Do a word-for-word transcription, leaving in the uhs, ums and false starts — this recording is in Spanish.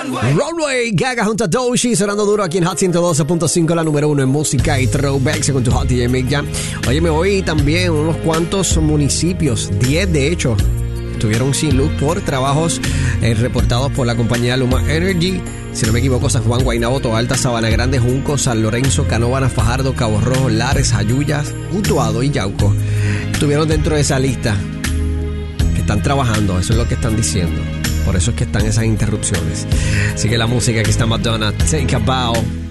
Runway, Gaga junto a Doechii, sonando duro aquí en Hot ciento doce punto cinco, la número uno en música y throwbacks con tu Hot D J Mick Jam. Óyeme, hoy también unos cuantos municipios, diez de hecho, estuvieron sin luz por trabajos eh, reportados por la compañía Luma Energy. Si no me equivoco, San Juan, Guaynabo, Toalta, Sabana Grande, Junco, San Lorenzo, Canóvanas, Fajardo, Cabo Rojo, Lares, Jayuya, Utuado y Yauco estuvieron dentro de esa lista. Que están trabajando, eso es lo que están diciendo. Por eso es que están esas interrupciones. Así que la música, aquí está Madonna, Take a Bow.